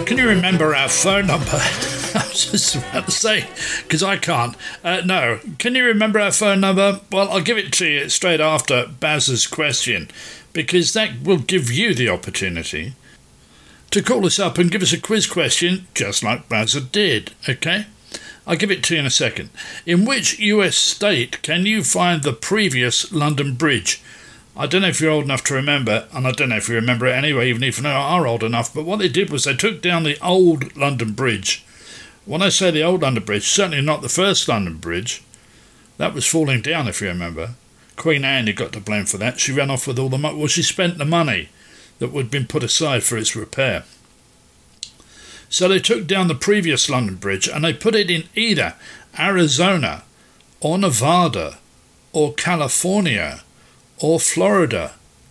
Can you remember our phone number? I was just about to say, because I can't. No. Can you remember our phone number? Well, I'll give it to you straight after Baz's question, because that will give you the opportunity to call us up and give us a quiz question, just like Bazza did, okay? I'll give it to you in a second. In which US state can you find the previous London Bridge? I don't know if you're old enough to remember, and I don't know if you remember it anyway, even if you are old enough, but what they did was they took down the old London Bridge. When I say the old London Bridge, certainly not the first London Bridge. That was falling down, if you remember. Queen Anne, you got to blame for that. She ran off with all the money. Well, she spent the money that would have been put aside for its repair. So they took down the previous London Bridge and they put it in either Arizona or Nevada or California or Florida.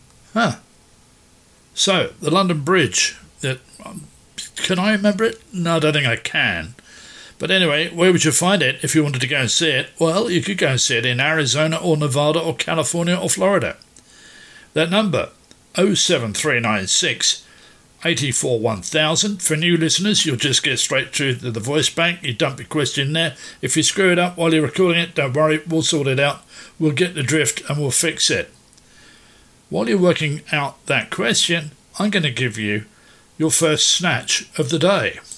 So, the London Bridge, can I remember it? No, I don't think I can. But anyway, where would you find it if you wanted to go and see it? Well, you could go and see it in Arizona or Nevada or California or Florida. That number, 07396 84 1000. For new listeners, you'll just get straight through to the voice bank. You dump your question there. If you screw it up while you're recording it, don't worry, we'll sort it out. We'll get the drift and we'll fix it. While you're working out that question, I'm going to give you your first snatch of the day.